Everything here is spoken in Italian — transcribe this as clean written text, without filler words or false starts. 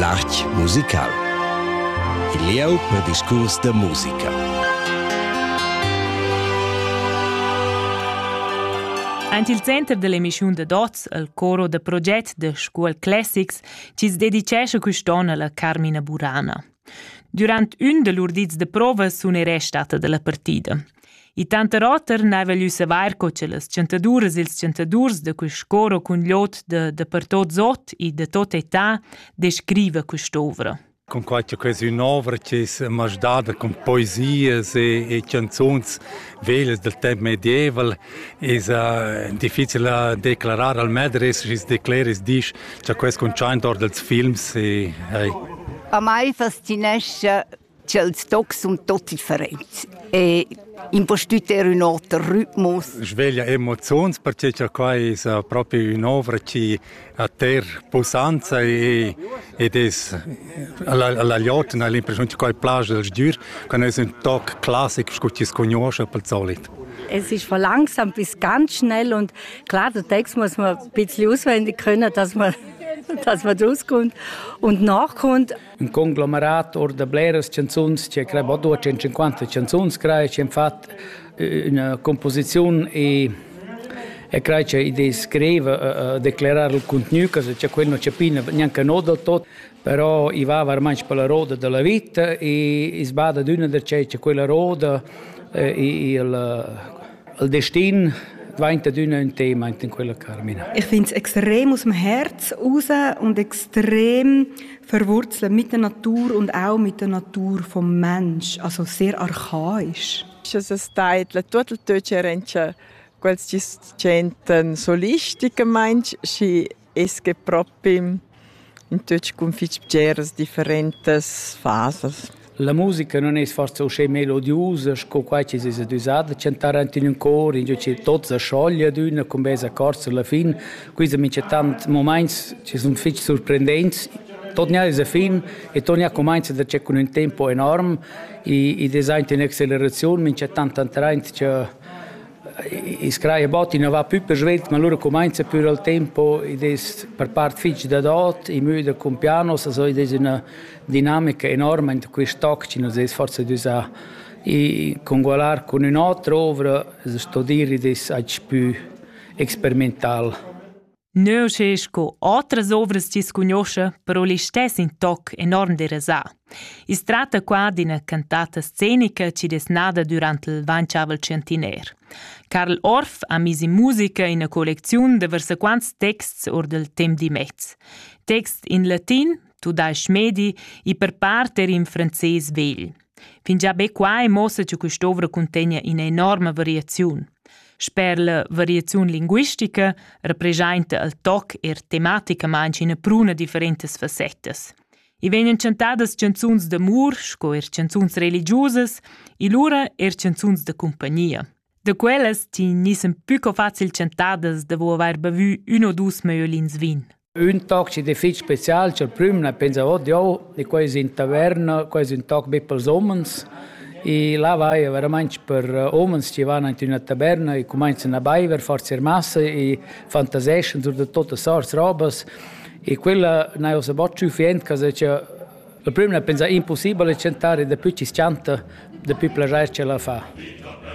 l'art musical. Il lieu per discurs de musica. Ant il center dell'emissiun de Dots, il coro de proget de Scuol Classics, ci si dedicesce quist'ona la Carmina Burana. Durant un de l'urdits de prova sunerè stata della partida. I tante rotter n'aveva gli savoir che las centaduras e ils centadurs de quist coro cun gliot de per tot zot e de tot età descriva quist'ovra. Con qualche quasi un'opera che è masdata con poesie e canzoni vecchie del tempo medievale. È difficile da declarare al medere, se si declara, si dice che questo concerne dei film. A me fascinesce che els tocs sono tutti differenti e impostiti un altro ritmo. Sveglia emozioni perché qua è proprio un'opera che ha possanza e alla giotta l'impressione che qua è plage del giur, quando è un toc classico che si conosce per solito. Es ist von langsam bis ganz schnell und klar, der Text muss man ein bisschen auswendig können, dass man rauskommt und nachkommt. Un conglomerat or de bleras canzons, c'è credo 250 canzons, c'è infatti una composizione e credo che descrive, declarare il contenuto, che c'è quello che c'è neanche no del tutto, però i va veramente per la roda della vita e sbada d'una del c'è quella roda e il destino diventa un Thema in quella Carmina. Ich finde es extrem aus dem Herz raus und extrem verwurzelt mit der Natur und auch mit der Natur vom Mensch, also sehr archaisch. Es ist tutto il che quels ci sentono solistiche mensch si esche proprio in tutti con fitcheres differentes fases. La musica non è forse uscì melodiosa, con qua ci si è usata, cantare in un coro, in cui tutto si scioglie d'una, con bella corsa alla fine. Qui c'è tanti momenti che sono molto sorprendenti. Tutto è alla fine e tutto comincia da c'è con un tempo enorme. I design in accelerazione, c'è tanto gente che i scrai botti non va più per svelto, ma loro comincia più al tempo per parte fitch da dot, i muoiono con piano, so è una dinamica enorme in questo talk ci non è forse di usare e congualar con un'altra opera, sto dire è più sperimentale. Non c'è che altre opere si conoscono, però le stesse in toc enorme di resà. Si tratta qua di una cantata scenica che è nata durante il 20 centenario. Karl Orff ha messo in musica in una collezione di versa quanti texti or del tempo di mezzo. Text in latin, tu dai schmedi, e per parte in francese vegli. Fin già be qua è mossa che quest'opera contiene un'enorme variazione. Per la variazione linguistica rappresenta il toc e tematica manca in pruna differenti facette. I vengono cantate canzoni d'amor, sco canzoni religiose, e lura canzoni de compagnia. De quelle ci non sono più facili cantate dopo aver bevuto 1 o 2 maiolins vin. Un toc che è molto speciale, il primo pensavo di questo in taverna, questo un toc per gli uomini. E là vai veramente per uomini che vanno in una taverna e cominciano a bere, forse massa e fantasescono su tutte sorte di robe. E quella non è un po' più fiente, perché la prima pensa impossibile cantare, da più ci canta, da più piacere ce la fa.